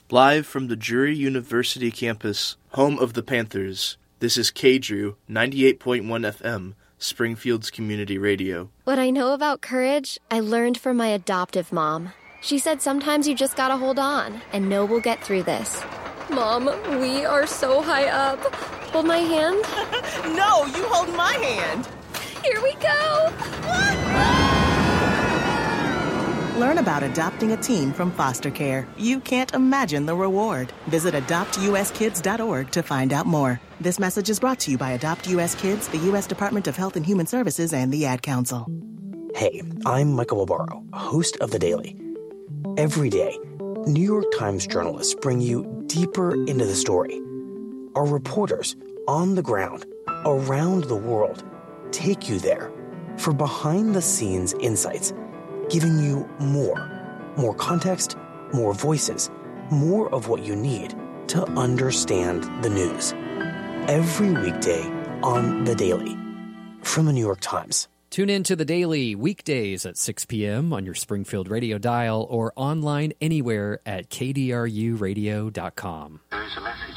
Live from the Drury University campus, home of the Panthers, this is KDRU 98.1 FM, Springfield's community radio. What I know about courage, I learned from my adoptive mom. She said sometimes you just gotta hold on and know we'll get through this. Mom, we are so high up. Hold my hand. No, you hold my hand. Here we go. Learn about adopting a teen from foster care. You can't imagine the reward. Visit adoptuskids.org to find out more. This message is brought to you by Adopt U.S. Kids, the U.S. Department of Health and Human Services, and the Ad Council. Hey, I'm Michael Barbaro, host of The Daily. Every day, New York Times journalists bring you deeper into the story. Our reporters on the ground, around the world, take you there for behind-the-scenes insights, giving you more context, more voices, more of what you need to understand the news. Every weekday on The Daily from The New York Times. Tune in to The Daily weekdays at 6 p.m. on your Springfield radio dial or online anywhere at kdruradio.com. There is a message